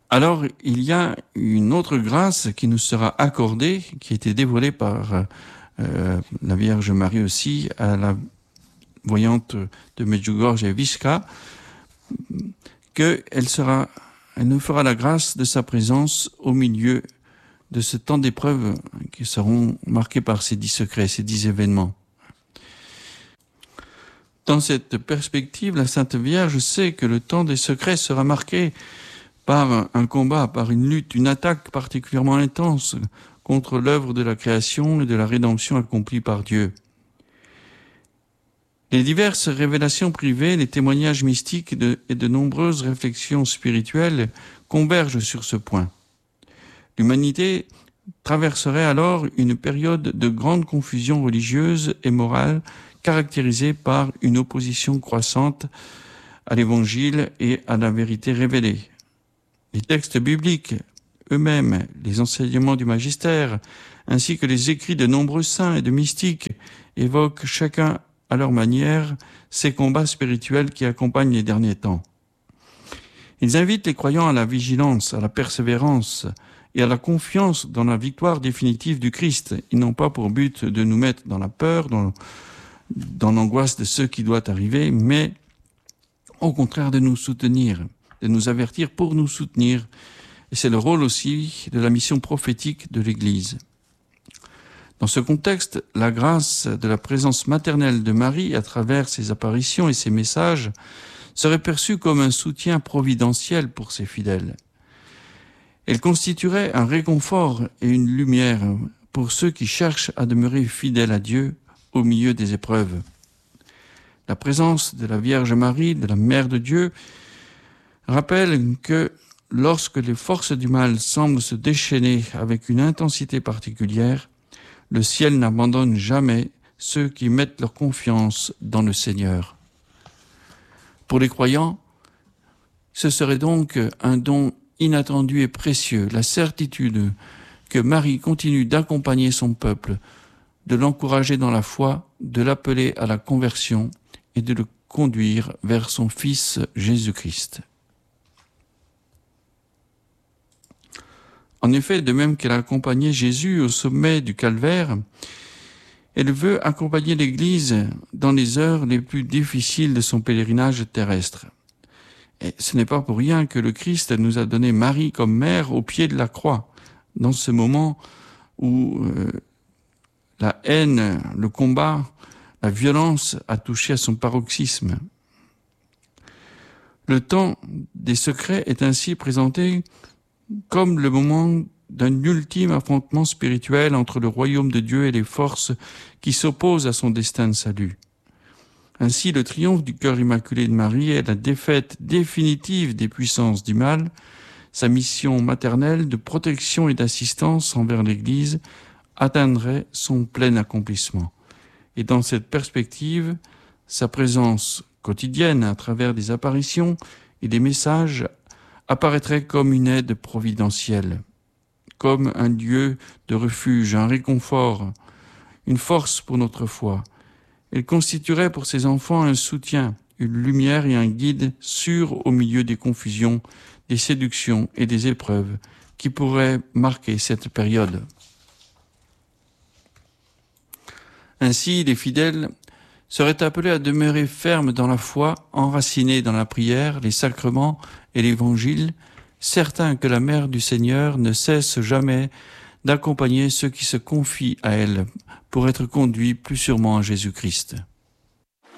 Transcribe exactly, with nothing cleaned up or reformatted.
Alors, il y a une autre grâce qui nous sera accordée, qui a été dévoilée par euh, la Vierge Marie aussi à la voyante de Medjugorje et Viška, qu'elle sera, elle nous fera la grâce de sa présence au milieu de ce temps d'épreuves qui seront marqués par ces dix secrets, ces dix événements. Dans cette perspective, la Sainte Vierge sait que le temps des secrets sera marqué par un combat, par une lutte, une attaque particulièrement intense contre l'œuvre de la création et de la rédemption accomplie par Dieu. Les diverses révélations privées, les témoignages mystiques de, et de nombreuses réflexions spirituelles convergent sur ce point. L'humanité traverserait alors une période de grande confusion religieuse et morale caractérisée par une opposition croissante à l'Évangile et à la vérité révélée. Les textes bibliques eux-mêmes, les enseignements du magistère, ainsi que les écrits de nombreux saints et de mystiques évoquent chacun à leur manière ces combats spirituels qui accompagnent les derniers temps. Ils invitent les croyants à la vigilance, à la persévérance et à la confiance dans la victoire définitive du Christ. Ils n'ont pas pour but de nous mettre dans la peur, dans, dans l'angoisse de ce qui doit arriver, mais au contraire de nous soutenir, de nous avertir pour nous soutenir. Et c'est le rôle aussi de la mission prophétique de l'Église. Dans ce contexte, la grâce de la présence maternelle de Marie à travers ses apparitions et ses messages serait perçue comme un soutien providentiel pour ses fidèles. Elle constituerait un réconfort et une lumière pour ceux qui cherchent à demeurer fidèles à Dieu au milieu des épreuves. La présence de la Vierge Marie, de la Mère de Dieu, rappelle que lorsque les forces du mal semblent se déchaîner avec une intensité particulière, le ciel n'abandonne jamais ceux qui mettent leur confiance dans le Seigneur. Pour les croyants, ce serait donc un don inattendu et précieux, la certitude que Marie continue d'accompagner son peuple, de l'encourager dans la foi, de l'appeler à la conversion et de le conduire vers son Fils Jésus-Christ. En effet, de même qu'elle a accompagné Jésus au sommet du Calvaire, elle veut accompagner l'Église dans les heures les plus difficiles de son pèlerinage terrestre. Et ce n'est pas pour rien que le Christ nous a donné Marie comme mère au pied de la croix, dans ce moment où euh, la haine, le combat, la violence a touché à son paroxysme. Le temps des secrets est ainsi présenté comme le moment d'un ultime affrontement spirituel entre le royaume de Dieu et les forces qui s'opposent à son destin de salut. Ainsi, le triomphe du cœur immaculé de Marie est la défaite définitive des puissances du mal. Sa mission maternelle de protection et d'assistance envers l'Église atteindrait son plein accomplissement. Et dans cette perspective, sa présence quotidienne à travers des apparitions et des messages apparaîtrait comme une aide providentielle, comme un lieu de refuge, un réconfort, une force pour notre foi. Elle constituerait pour ses enfants un soutien, une lumière et un guide sûr au milieu des confusions, des séductions et des épreuves qui pourraient marquer cette période. Ainsi, les fidèles seraient appelés à demeurer fermes dans la foi, enracinés dans la prière, les sacrements et l'Évangile, certains que la Mère du Seigneur ne cesse jamais d'accompagner ceux qui se confient à elle pour être conduits plus sûrement à Jésus-Christ.